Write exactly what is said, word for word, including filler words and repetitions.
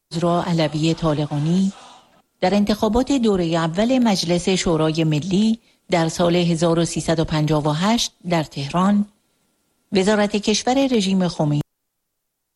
را علوی طالقانی در انتخابات دوره اول مجلس شورای ملی در سال هزار و سیصد و پنجاه و هشت در تهران، وزارت کشور رژیم خمینی